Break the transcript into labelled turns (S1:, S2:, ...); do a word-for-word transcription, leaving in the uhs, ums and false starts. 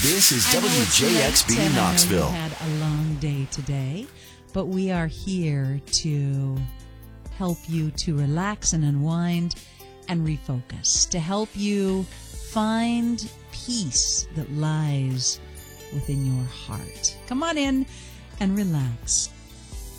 S1: This is
S2: I know
S1: W
S2: it's
S1: J X B
S2: late, and I know
S1: Knoxville.
S2: you had a long day today, but we are here to help you to relax and unwind and refocus, to help you find peace that lies within your heart. Come on in and relax.